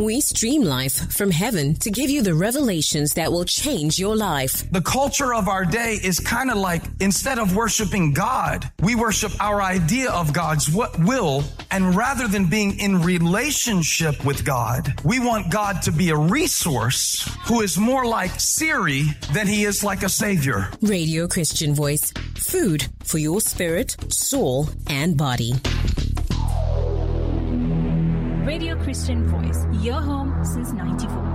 We stream life from heaven to give you the revelations that will change your life. The culture of our day is kind of like, instead of worshiping God, we worship our idea of God's will. And rather than being in relationship with God, we want God to be a resource who is more like Siri than he is like a savior. Radio Christian Voice. Food for your spirit, soul, and body. Radio Christian Voice, your home since 94.